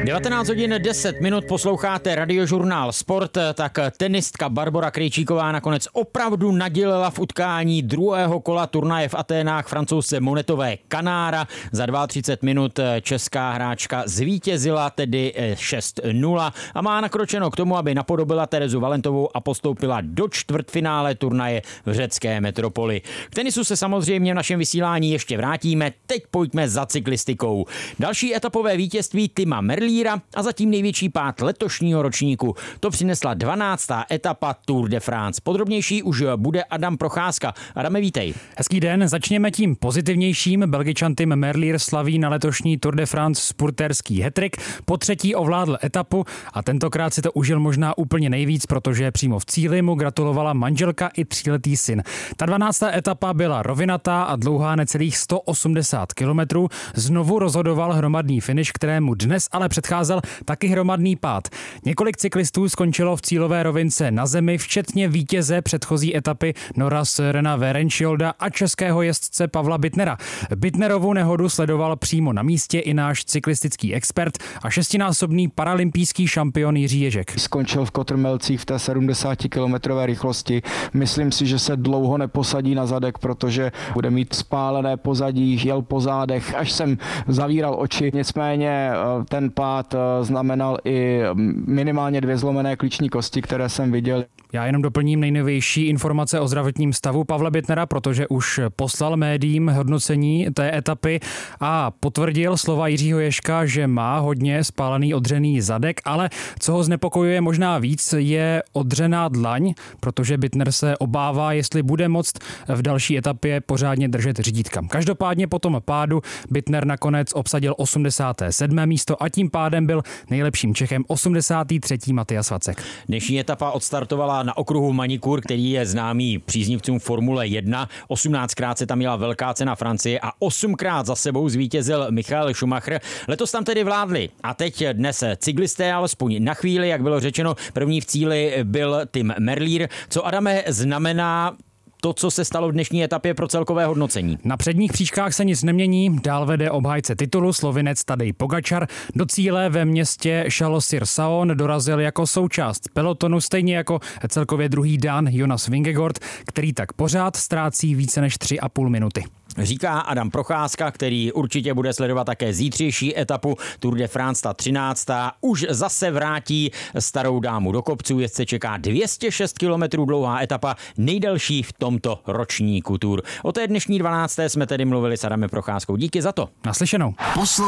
19 hodin 10 minut posloucháte Radiožurnál Sport, tak tenistka Barbora Krejčíková nakonec opravdu nadělila v utkání druhého kola turnaje v Aténách francouzce Monetové Kanára. Za 32 minut česká hráčka zvítězila tedy 6-0 a má nakročeno k tomu, aby napodobila Terezu Valentovou a postoupila do čtvrtfinále turnaje v řecké metropoli. K tenisu se samozřejmě v našem vysílání ještě vrátíme, teď pojďme za cyklistikou. Další etapové vítězství Tima Merlíra a zatím největší pád letošního ročníku. To přinesla 12. etapa Tour de France. Podrobnější už bude Adam Procházka. Adame, vítej. Hezký den, začněme tím pozitivnějším. Belgičan Tim Merlier slaví na letošní Tour de France spurterský hat-trick. Po třetí ovládl etapu a tentokrát si to užil možná úplně nejvíc, protože přímo v cíli mu gratulovala manželka i 3letý syn. Ta 12. etapa byla rovinatá a dlouhá necelých 180 kilometrů. Znovu rozhodoval hromadný finish, kterému dnes ale předcházel taky hromadný pád. Několik cyklistů skončilo v cílové rovince na zemi, včetně vítěze předchozí etapy Nora Sörena Werenskjolda a českého jezdce Pavla Bittnera. Bittnerovu nehodu sledoval přímo na místě i náš cyklistický expert a šestinásobný paralympijský šampion Jiří Ježek. Skončil v Kotrmelcích v té 70-kilometrové rychlosti. Myslím si, že se dlouho neposadí na zadek, protože bude mít spálené pozadí, jel po zádech, až jsem zavíral oči. Nicméně ten pád znamenal i minimálně 2 zlomené klíční kosti, které jsem viděl. Já jenom doplním nejnovější informace o zdravotním stavu Pavla Bittnera, protože už poslal médiím hodnocení té etapy a potvrdil slova Jiřího Ježka, že má hodně spálený odřený zadek, ale co ho znepokojuje možná víc, je odřená dlaň, protože Bittner se obává, jestli bude moct v další etapě pořádně držet řídítka. Každopádně po tom pádu Bittner nakonec obsadil 87. místo a tím pádem byl nejlepším Čechem 83. Matyas Vacek. Dnešní etapa odstartovala na okruhu Manicourt, který je známý příznivcům Formule 1. 18krát se tam jela velká cena Francie a 8krát za sebou zvítězil Michael Schumacher. Letos tam tedy vládli. A teď dnes cyklisté, alespoň na chvíli, jak bylo řečeno, první v cíli byl Tim Merlier. Co, Adame, znamená to, co se stalo v dnešní etapě pro celkové hodnocení? Na předních příčkách se nic nemění, dál vede obhájce titulu Slovinec Tadej Pogačar. Do cíle ve městě Chalon-sur-Saône dorazil jako součást pelotonu, stejně jako celkově druhý Dán Jonas Vingegaard, který tak pořád ztrácí více než 3,5 minuty. Říká Adam Procházka, který určitě bude sledovat také zítřejší etapu Tour de France, ta 13. Už zase vrátí starou dámu do kopců. Jezdce čeká 206 km dlouhá etapa, nejdelší v tomto ročníku Tour. O té dnešní 12. jsme tedy mluvili s Adamem Procházkou. Díky za to. Naslyšenou.